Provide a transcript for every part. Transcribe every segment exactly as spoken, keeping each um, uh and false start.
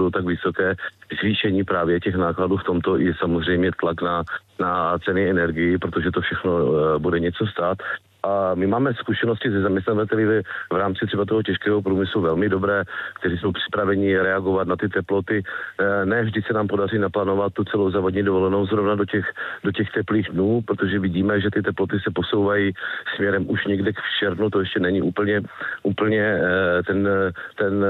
budou tak vysoké, zvýšení právě těch nákladů v tomto i samozřejmě tlak na, na ceny energii, protože to všechno bude něco stát. A my máme zkušenosti se zaměstnavateli v rámci třeba toho těžkého průmyslu velmi dobré, kteří jsou připraveni reagovat na ty teploty. Ne vždy se nám podaří naplánovat tu celou závodní dovolenou zrovna do těch, do těch teplých dnů, protože vidíme, že ty teploty se posouvají směrem už někde k červnu, to ještě není úplně, úplně ten, ten,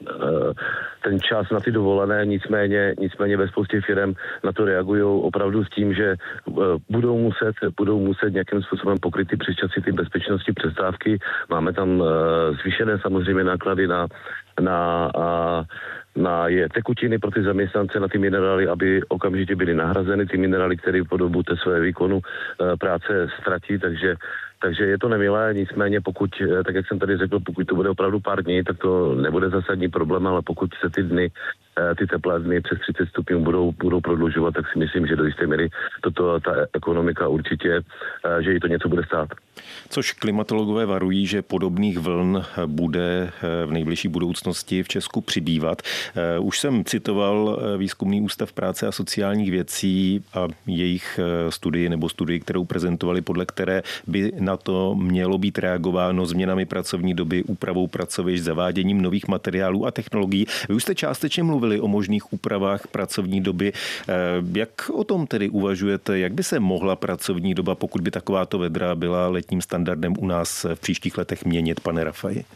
ten čas na ty dovolené, nicméně, nicméně ve spoustě firem na to reagují opravdu s tím, že budou muset, budou muset nějakým způsobem pokryt ty přesčasy, ty bezpečnostní přestávky. Máme tam uh, zvýšené samozřejmě náklady na, na, uh, na je tekutiny pro ty zaměstnance, na ty minerály, aby okamžitě byly nahrazeny, ty minerály, které po dobu té své výkonu uh, práce ztratí, takže Takže je to nemilé, nicméně pokud, tak jak jsem tady řekl, pokud to bude opravdu pár dní, tak to nebude zásadní problém, ale pokud se ty dny, ty teplé dny přes třicet stupňů budou, budou prodlužovat, tak si myslím, že do jisté míry toto ta ekonomika určitě, že jí to něco bude stát. Což klimatologové varují, že podobných vln bude v nejbližší budoucnosti v Česku přibývat. Už jsem citoval Výzkumný ústav práce a sociálních věcí a jejich studii nebo studii, kterou prezentovali, podle které by na to mělo být reagováno změnami pracovní doby, úpravou pracovišť, zaváděním nových materiálů a technologií. Vy už jste částečně mluvili o možných úpravách pracovní doby. Jak o tom tedy uvažujete? Jak by se mohla pracovní doba, pokud by takováto vedra byla letním standardem u nás v příštích letech, měnit, pane Rafaji?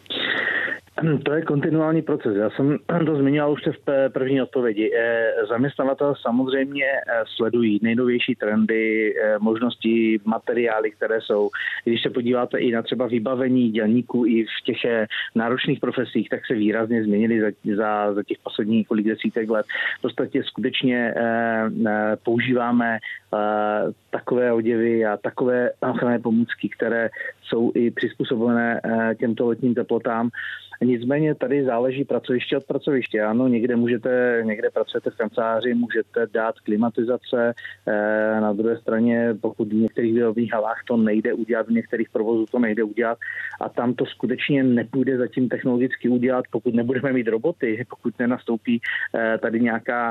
To je kontinuální proces. Já jsem to zmiňoval už v první odpovědi. Zaměstnavatel samozřejmě sledují nejnovější trendy, možnosti, materiály, které jsou. Když se podíváte i na třeba vybavení dělníků i v těch náročných profesích, tak se výrazně změnily za, za, za těch posledních několik desítek let. V podstatě skutečně používáme takové oděvy a takové ochranné pomůcky, které jsou i přizpůsobené těmto letním teplotám. Nicméně tady záleží pracoviště od pracoviště. Ano, někde můžete, někde pracujete v kanceláři, můžete dát klimatizace. Na druhé straně, pokud v některých výrobních halách to nejde udělat, v některých provozů to nejde udělat a tam to skutečně nepůjde zatím technologicky udělat, pokud nebudeme mít roboty, pokud nenastoupí tady nějaká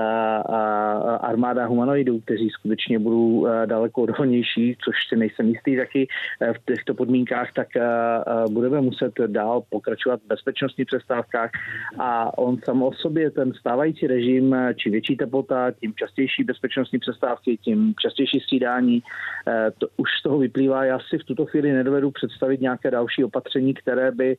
armáda humanoidů, kteří skutečně budou daleko odolnější, což si nejsem jistý taky v těchto podmínkách, tak budeme muset dál pokračovat v bezpečnostních přestávkách a on sám o sobě, ten stávající režim, či větší teplota, tím častější bezpečnostní přestávky, tím častější střídání, to už z toho vyplývá. Já si v tuto chvíli nedovedu představit nějaké další opatření, které by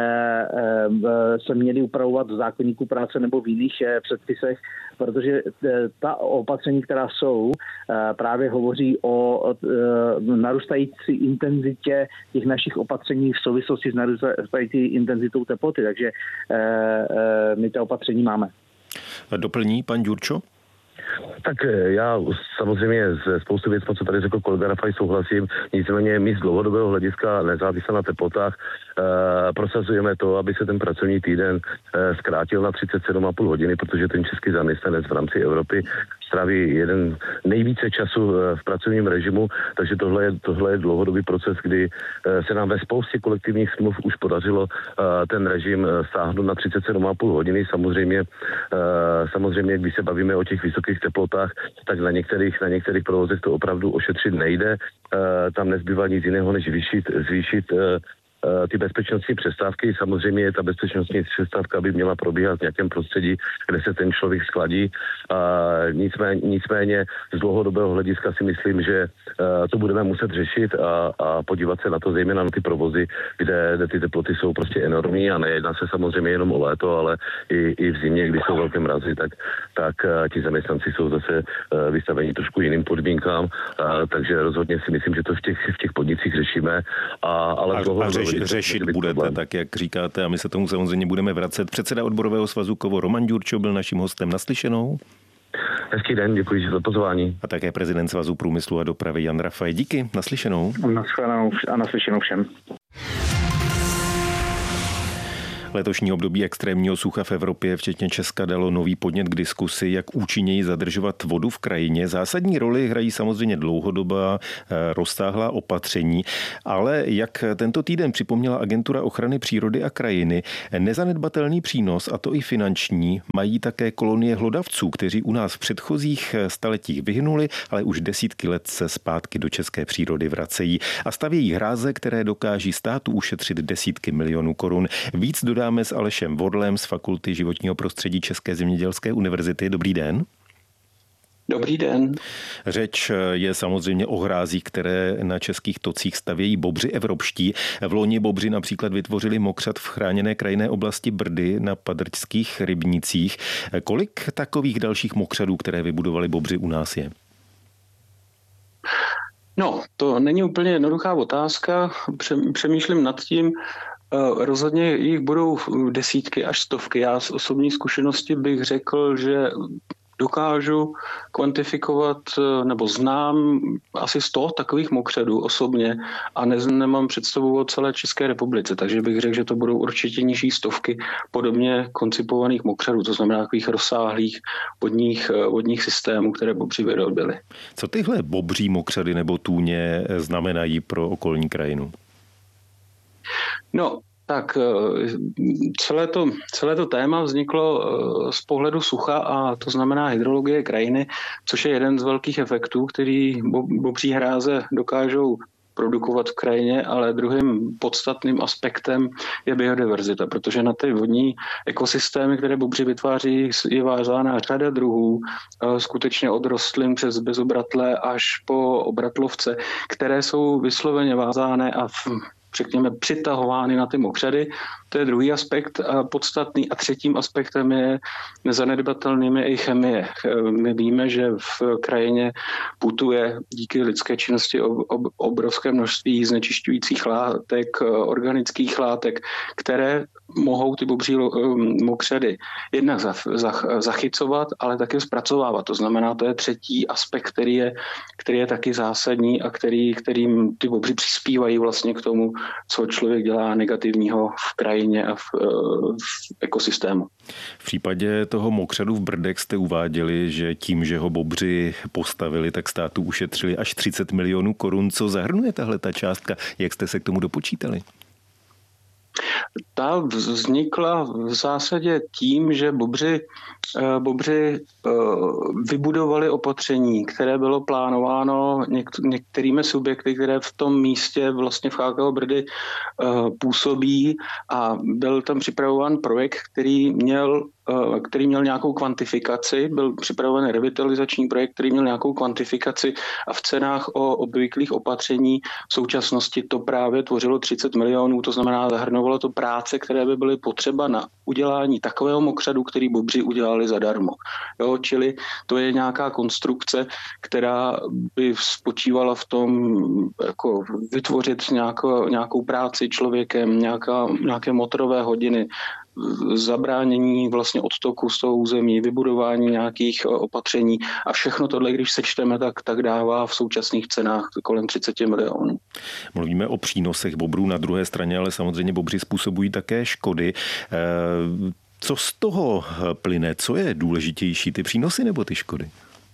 se měly upravovat v zákoníku práce nebo v jiných předpisech, protože ta opatření, která jsou, právě hovoří o narůstající intenzitě těch našich opatření v souvislosti s narůstající intenzitou teploty, takže my ta opatření máme. Doplní pan Ďurčo? Tak já samozřejmě ze spoustu věcí, co tady řekl kolega Rafaj, souhlasím, nicméně my z dlouhodobého hlediska nezávisle na teplotách e, prosazujeme to, aby se ten pracovní týden e, zkrátil na třicet sedm a půl hodiny, protože ten český zaměstnanec v rámci Evropy stráví jeden nejvíce času v pracovním režimu, takže tohle je, tohle je dlouhodobý proces, kdy se nám ve spoustě kolektivních smluv už podařilo ten režim stáhnout na třicet sedm a půl hodiny. Samozřejmě, samozřejmě, když se bavíme o těch vysokých teplotách, tak na některých, na některých provozech to opravdu ošetřit nejde. Tam nezbývá nic jiného, než zvýšit, zvýšit ty bezpečnostní přestávky. Samozřejmě ta bezpečnostní přestávka by měla probíhat v nějakém prostředí, kde se ten člověk skladí. A nicméně, nicméně z dlouhodobého hlediska si myslím, že to budeme muset řešit a, a podívat se na to zejména na ty provozy, kde, kde ty teploty jsou prostě enormní a nejedná se samozřejmě jenom o léto, ale i, i v zimě, kdy jsou velké mrazy, tak, tak ti zaměstnanci jsou zase vystaveni trošku jiným podmínkám, a, takže rozhodně si myslím, že to v těch, v těch podnicích řešíme. A, ale a, a řeš, řešit budete, problém. Tak jak říkáte, a my se tomu samozřejmě budeme vracet. Předseda odborového svazu Kovo Roman Ďurčo byl naším hostem. Naslyšenou. Hezký den, děkuji za pozvání. A také prezident Svazu průmyslu a dopravy Jan Rafaj. Díky, naslyšenou. Naslyšenou a naslyšenou všem. Letošní období extrémního sucha v Evropě, včetně Česka, dalo nový podnět k diskusi, jak účinněji zadržovat vodu v krajině. Zásadní roli hrají samozřejmě dlouhodobá rozsáhlá opatření, ale jak tento týden připomněla Agentura ochrany přírody a krajiny, nezanedbatelný přínos, a to i finanční, mají také kolonie hlodavců, kteří u nás v předchozích staletích vyhnuli, ale už desítky let se zpátky do české přírody vracejí a stavějí hráze, které dokáží státu ušetřit desítky milionů korun. Víc dodáme s Alešem Vodlem z Fakulty životního prostředí České zemědělské univerzity. Dobrý den. Dobrý den. Řeč je samozřejmě o hrázích, které na českých tocích stavějí bobři evropští. V loni bobři například vytvořili mokřad v chráněné krajinné oblasti Brdy na Padrčských rybnících. Kolik takových dalších mokřadů, které vybudovali bobři, u nás je? No, to není úplně jednoduchá otázka. Přemýšlím nad tím. Rozhodně jich budou desítky až stovky. Já z osobní zkušenosti bych řekl, že dokážu kvantifikovat, nebo znám asi sto takových mokřadů osobně a ne, nemám představu o celé České republice, takže bych řekl, že to budou určitě nižší stovky podobně koncipovaných mokřadů, to znamená takových rozsáhlých vodních, vodních systémů, které bobři vyrobili. Co tyhle bobří mokřady nebo tůně znamenají pro okolní krajinu? No, tak celé to, celé to téma vzniklo z pohledu sucha a to znamená hydrologie krajiny, což je jeden z velkých efektů, který bobří hráze dokážou produkovat v krajině, ale druhým podstatným aspektem je biodiverzita, protože na ty vodní ekosystémy, které bobři vytváří, je vázána řada druhů, skutečně od rostlin přes bezobratlé až po obratlovce, které jsou vysloveně vázány a v řekněme, přitahovány na ty mokřady. To je druhý aspekt a podstatný. A třetím aspektem je nezanedbatelným je i chemie. My víme, že v krajině putuje díky lidské činnosti obrovské množství znečišťujících látek, organických látek, které mohou ty bobří mokřady jednak zachycovat, ale také zpracovávat. To znamená, to je třetí aspekt, který je, který je taky zásadní a který, kterým ty bobři přispívají vlastně k tomu, co člověk dělá negativního v krajině a v, v ekosystému. V případě toho mokřadu v Brdech jste uváděli, že tím, že ho bobři postavili, tak státu ušetřili až třicet milionů korun. Co zahrnuje tahle ta částka? Jak jste se k tomu dopočítali? Ta vznikla v zásadě tím, že bobři, bobři vybudovali opatření, které bylo plánováno některými subjekty, které v tom místě vlastně v H K O Brdy působí a byl tam připravován projekt, který měl který měl nějakou kvantifikaci, byl připraven revitalizační projekt, který měl nějakou kvantifikaci a v cenách o obvyklých opatření v současnosti to právě tvořilo třicet milionů, to znamená zahrnovalo to práce, které by byly potřeba na udělání takového mokřadu, který bobři udělali zadarmo. Jo, čili to je nějaká konstrukce, která by spočívala v tom jako vytvořit nějakou, nějakou práci člověkem, nějaká, nějaké motorové hodiny, zabránění vlastně odtoku z toho území, vybudování nějakých opatření a všechno tohle, když sečteme, tak, tak dává v současných cenách kolem třicet milionů. Mluvíme o přínosech bobrů na druhé straně, ale samozřejmě bobři způsobují také škody. Co z toho plyne? Co je důležitější, ty přínosy nebo ty škody?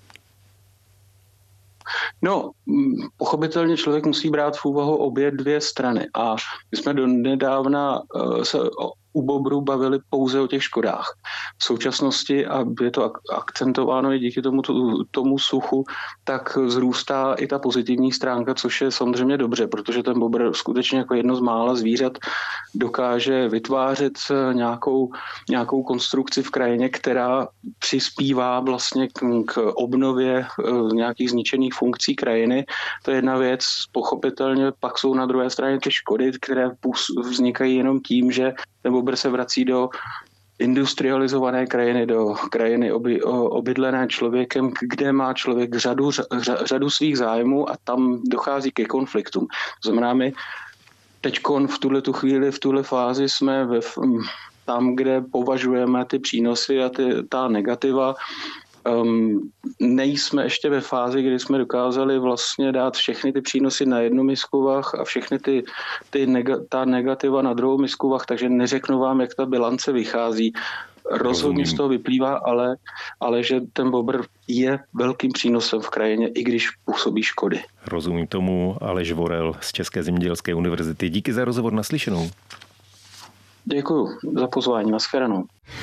No, pochopitelně člověk musí brát v úvahu obě dvě strany a my jsme do nedávna se u bobrů bavili pouze o těch škodách. V současnosti, a je to akcentováno i díky tomu, tomu suchu, tak zrůstá i ta pozitivní stránka, což je samozřejmě dobře, protože ten bobr skutečně jako jedno z mála zvířat dokáže vytvářet nějakou, nějakou konstrukci v krajině, která přispívá vlastně k, k obnově nějakých zničených funkcí krajiny. To je jedna věc. Pochopitelně pak jsou na druhé straně ty škody, které vznikají jenom tím, že ten bobr se vrací do industrializované krajiny, do krajiny oby, obydlené člověkem, kde má člověk řadu, řadu svých zájmů a tam dochází ke konfliktům. To znamená, my teďkon v tuhle tu chvíli, v tuhle fázi jsme ve, tam, kde považujeme ty přínosy a ty, ta negativa Um, nejsme ještě ve fázi, kdy jsme dokázali vlastně dát všechny ty přínosy na jednu misku vah a všechny ty, ty nega, ta negativa na druhou misku vah, takže neřeknu vám, jak ta bilance vychází. Rozhodně z toho vyplývá, ale, ale že ten bobr je velkým přínosem v krajině, i když působí škody. Rozumím tomu. Aleš Vorel z České zemědělské univerzity. Díky za rozhovor, naslyšenou. Děkuji za pozvání, nashledanou.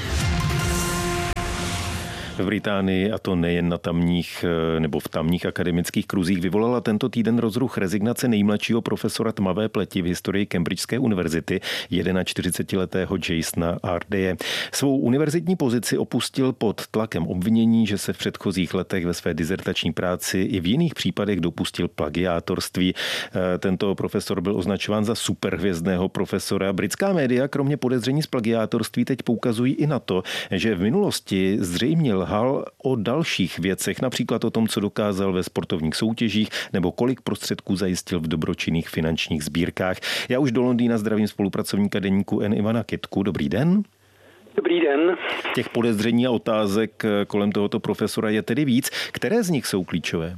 V Británii, a to nejen na tamních nebo v tamních akademických kruzích, vyvolala tento týden rozruch rezignace nejmladšího profesora tmavé pleti v historii Cambridgeské univerzity, čtyřicetiletého Jasona Ardeje. Svou univerzitní pozici opustil pod tlakem obvinění, že se v předchozích letech ve své dizertační práci i v jiných případech dopustil plagiátorství. Tento profesor byl označován za superhvězdného profesora. Britská média kromě podezření z plagiátorství teď poukazují i na to, že v minulosti zřejmě lhal o dalších věcech, například o tom, co dokázal ve sportovních soutěžích nebo kolik prostředků zajistil v dobročinných finančních sbírkách. Já už do Londýna zdravím spolupracovníka deníku N Ivana Kytku. Dobrý den. Dobrý den. Těch podezření a otázek kolem tohoto profesora je tedy víc. Které z nich jsou klíčové?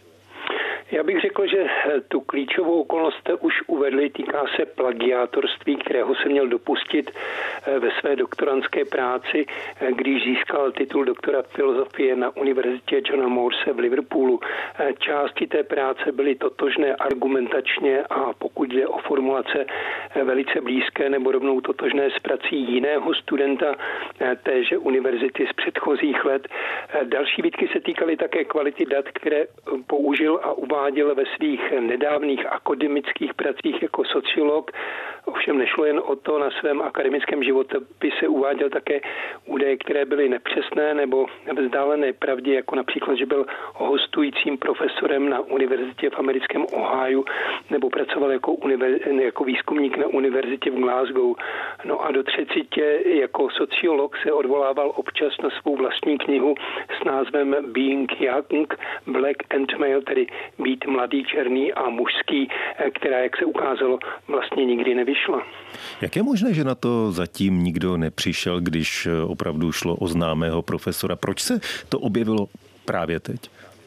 Já bych řekl, že tu klíčovou okolnost jste už uvedli, týká se plagiátorství, kterého se měl dopustit ve své doktorandské práci, když získal titul doktora filozofie na univerzitě Johna Morse v Liverpoolu. Části té práce byly totožné argumentačně a pokud jde o formulace velice blízké nebo rovnou totožné s prací jiného studenta téže univerzity z předchozích let. Další výtky se týkaly také kvality dat, které použil a uváděl ve svých nedávných akademických pracích jako sociolog. Ovšem nešlo jen o to, na svém akademickém životopise uváděl také údaje, které byly nepřesné nebo vzdálené pravdě, jako například, že byl hostujícím profesorem na univerzitě v americkém Ohiu nebo pracoval jako, univer- jako výzkumník na univerzitě v Glasgow. No a do třiceti jako sociolog se odvolával občas na svou vlastní knihu s názvem Being Young, Black and Male, tedy být mladý, černý a mužský, která, jak se ukázalo, vlastně nikdy nevyšla. Jak je možné, že na to zatím nikdo nepřišel, když opravdu šlo o známého profesora? Proč se to objevilo právě teď?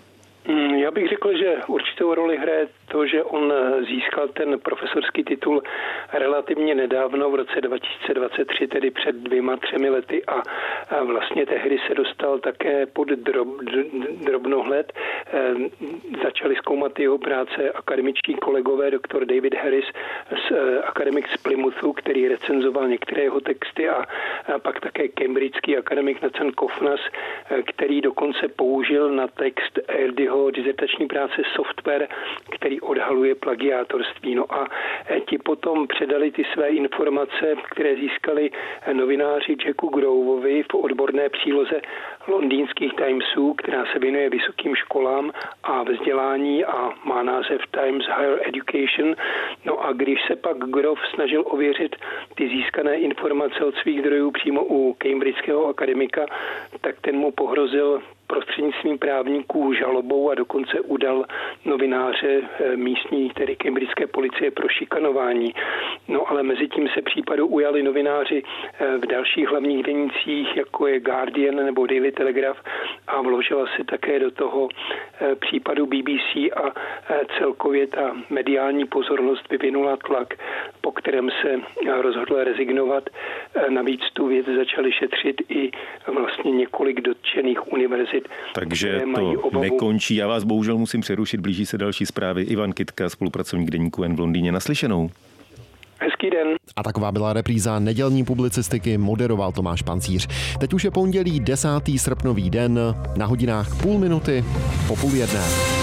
Já bych řekl, že určitou roli hraje to, že on získal ten profesorský titul relativně nedávno, v roce dva tisíce dvacet tři, tedy před dvěma, třemi lety a vlastně tehdy se dostal také pod drob, drobnohled. Začali zkoumat jeho práce akademičtí kolegové, doktor David Harris, akademik z Plymouthu, který recenzoval některé jeho texty a pak také cambridgeský akademik Nathan Kofnas, který dokonce použil na text Erdyho dizertační práce software, který odhaluje plagiátorství. No a ti potom předali ty své informace, které získali novináři Jacku Groveovi v odborné příloze londýnských Timesů, která se věnuje vysokým školám a vzdělání a má název Times Higher Education. No a když se pak Grove snažil ověřit ty získané informace od svých zdrojů přímo u cambridgeského akademika, tak ten mu pohrozil prostřednictvím právníků žalobou a dokonce udal novináře místní, tedy cambridgeské policie, pro šikanování. No ale mezi tím se případu ujali novináři v dalších hlavních denících, jako je Guardian nebo Daily Telegraph, a vložila se také do toho případu B B C a celkově ta mediální pozornost vyvinula tlak, po kterém se rozhodl rezignovat. Navíc tu věc začali šetřit i vlastně několik dotčených univerzit. Takže to nekončí. Já vás bohužel musím přerušit, blíží se další zprávy. Ivan Kytka, spolupracovník deníku N v Londýně. Naslyšenou. Hezký den. A taková byla repríza nedělní publicistiky, moderoval Tomáš Pancíř. Teď už je pondělí desátý srpnový den, na hodinách půl minuty po půl jedné.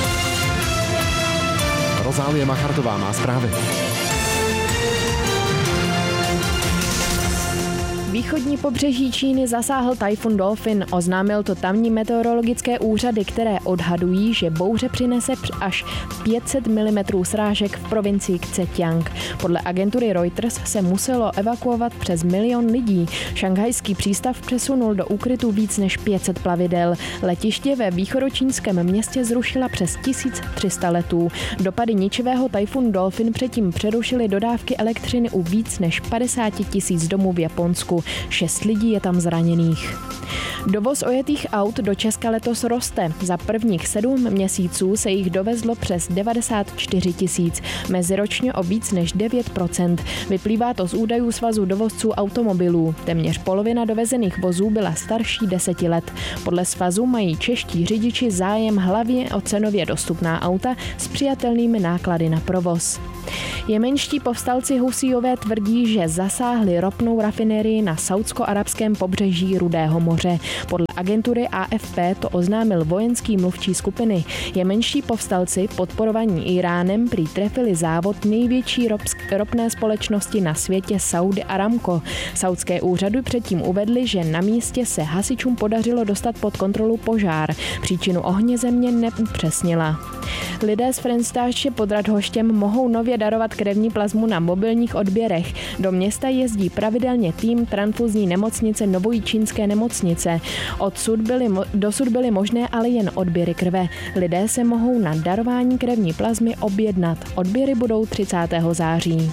Rozálie Machartová má zprávy. Východní pobřeží Číny zasáhl tajfun Dolphin. Oznámil to tamní meteorologické úřady, které odhadují, že bouře přinese až pět set milimetrů srážek v provincii Zhejiang. Podle agentury Reuters se muselo evakuovat přes milion lidí. Šanghajský přístav přesunul do úkrytu víc než pět set plavidel. Letiště ve východočínském městě zrušila přes tisíc tři sta letů. Dopady ničivého tajfunu Dolphin předtím přerušily dodávky elektřiny u víc než padesát tisíc domů v Japonsku. Šest lidí je tam zraněných. Dovoz ojetých aut do Česka letos roste. Za prvních sedm měsíců se jich dovezlo přes devadesát čtyři tisíc, meziročně o víc než devět procent. Vyplývá to z údajů Svazu dovozců automobilů. Téměř polovina dovezených vozů byla starší deseti let. Podle svazu mají čeští řidiči zájem hlavně o cenově dostupná auta s přijatelnými náklady na provoz. Jemenští povstalci Husíjové tvrdí, že zasáhli ropnou rafinérii na saúdsko-arabském pobřeží Rudého moře. Podle agentury A F P to oznámil vojenský mluvčí skupiny. Jemenští povstalci podporovaní Iránem prý trefili závod největší ropné společnosti na světě Saudi Aramco. Saudské úřady předtím uvedly, že na místě se hasičům podařilo dostat pod kontrolu požár. Příčinu ohně země nepřesnila. Lidé z Frenstáše pod Radhoštěm mohou nově darovat krevní plazmu na mobilních odběrech. Do města jezdí pravidelně tým transfuzní nemocnice Novojičínské nemocnice. Odsud byly, dosud byly možné ale jen odběry krve. Lidé se mohou na darování krevní plazmy objednat. Odběry budou třicátého září.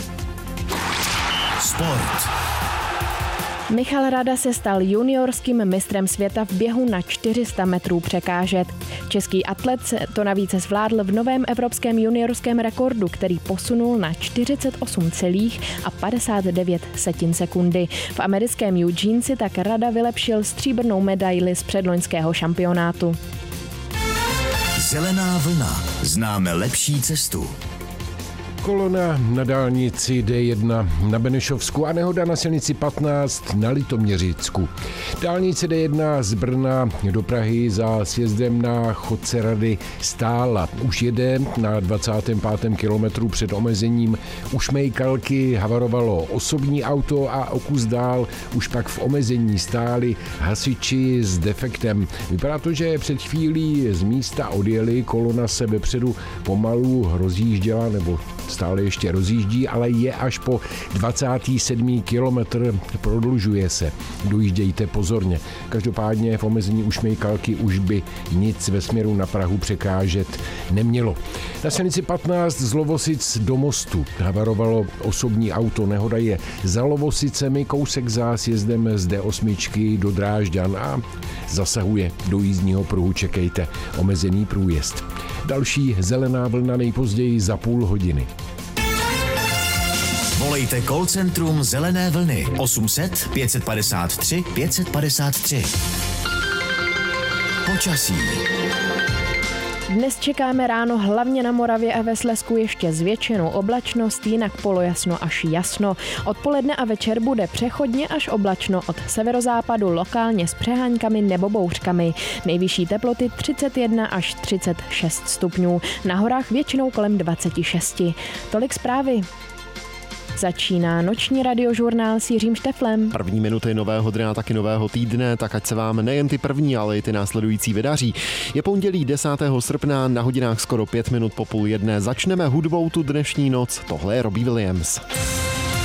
Sport. Michal Rada se stal juniorským mistrem světa v běhu na čtyři sta metrů překážet. Český atlet to navíc zvládl v novém evropském juniorském rekordu, který posunul na čtyřicet osm celá padesát devět sekundy. V americkém Eugene si tak Rada vylepšil stříbrnou medaili z předloňského šampionátu. Zelená vlna. Známe lepší cestu. Kolona na dálnici D jedna na Benešovsku a nehoda na silnici patnáct na Litoměřicku. Dálnice D jedna z Brna do Prahy za sjezdem na Chodce Rady stála. Už jede na dvacátém pátém kilometru před omezením u Šmejkalky havarovalo osobní auto a o kus dál už pak v omezení stáli hasiči s defektem. Vypadá to, že před chvílí z místa odjeli, kolona se vepředu pomalu rozjížděla nebo stále ještě rozjíždí, ale je až po dvacátém sedmém kilometr, prodlužuje se. Dojíždějte pozorně. Každopádně v omezení u Šmejkalky už by nic ve směru na Prahu překážet nemělo. Na silnici patnáct z Lovosic do Mostu havarovalo osobní auto. Nehoda je za Lovosicemi, kousek za sjezdem z D osm do Drážďan a zasahuje do jízdního pruhu. Čekejte, omezený průjezd. Další zelená vlna nejpozději za půl hodiny. Volejte call centrum Zelené vlny osm set pět padesát tři pět padesát tři. Počasí. Dnes čekáme ráno hlavně na Moravě a ve Slezsku ještě zvětšenou oblačnost, jinak polojasno až jasno. Odpoledne a večer bude přechodně až oblačno, od severozápadu lokálně s přeháňkami nebo bouřkami. Nejvyšší teploty třicet jedna až třicet šest stupňů, na horách většinou kolem dvacet šest. Tolik zprávy. Začíná noční radiožurnál s Jiřím Šteflem. První minuty nového dne a taky nového týdne, tak ať se vám nejen ty první, ale i ty následující vydaří. Je pondělí desátého srpna, na hodinách skoro pět minut po půl jedné. Začneme hudbou tu dnešní noc. Tohle je Robbie Williams.